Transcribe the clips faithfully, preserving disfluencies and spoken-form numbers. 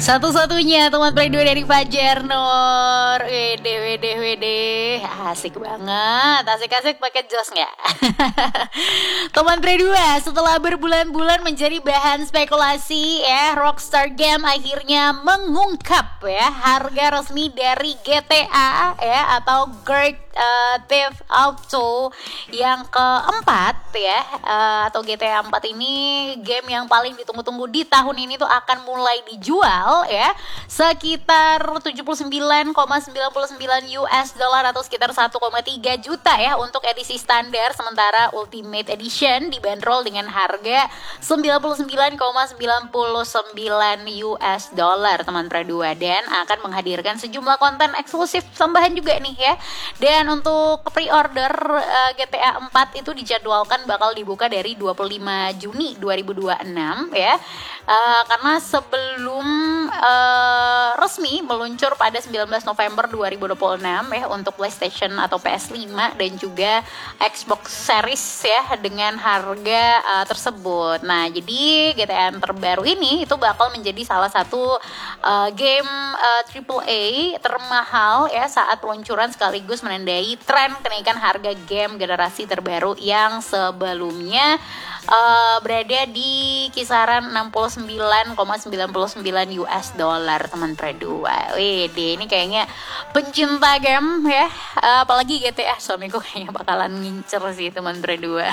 Satu-satunya teman play dua dari Fajar Nur. Wede, wede, wede. Asik banget. Asik-asik pakai jos nggak? Teman play dua setelah berbulan-bulan menjadi bahan spekulasi ya, Rockstar Game akhirnya mengungkap ya harga resmi dari G T A ya atau Grand uh, Theft Auto yang keempat ya, uh, atau G T A empat ini game yang paling ditunggu-tunggu di tahun ini tuh akan mulai dijual ya sekitar tujuh puluh sembilan koma sembilan sembilan U S dollar atau sekitar satu koma tiga juta ya untuk edisi standar, sementara Ultimate Edition dibanderol dengan harga sembilan puluh sembilan koma sembilan sembilan U S dollar teman Pro dua, dan akan menghadirkan sejumlah konten eksklusif tambahan juga nih ya. Dan untuk pre-order uh, G T A empat itu dijadwalkan bakal dibuka dari dua puluh lima Juni dua ribu dua puluh enam ya. Uh, karena sebelum uh, resmi meluncur pada sembilan belas November dua ribu dua puluh enam ya untuk PlayStation atau P S lima dan juga Xbox Series ya dengan harga uh, tersebut. Nah, jadi G T A terbaru ini itu bakal menjadi salah satu uh, game uh, triple A termahal ya saat peluncuran, sekaligus menandai tren kenaikan harga game generasi terbaru yang sebelumnya Uh, berada di kisaran enam puluh sembilan koma sembilan sembilan U S dollar teman Pro dua. Wih, ini kayaknya pencinta game ya, uh, apalagi G T A, suamiku kayaknya bakalan ngincer sih teman Pro dua.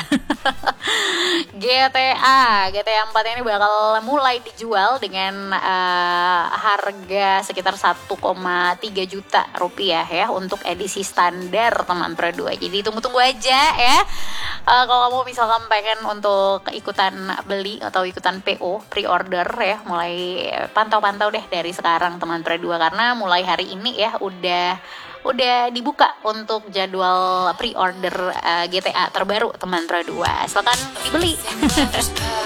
G T A G T A empat ini bakal mulai dijual dengan uh, harga sekitar satu koma tiga juta rupiah ya untuk edisi standar teman Pro dua. Jadi tunggu-tunggu aja ya. Uh, kalau kamu misalkan pengen untuk ikutan beli atau ikutan P O pre-order ya, mulai pantau-pantau deh dari sekarang teman Pro dua, karena mulai hari ini ya udah udah dibuka untuk jadwal pre-order uh, G T A terbaru teman Pro dua. Silakan dibeli.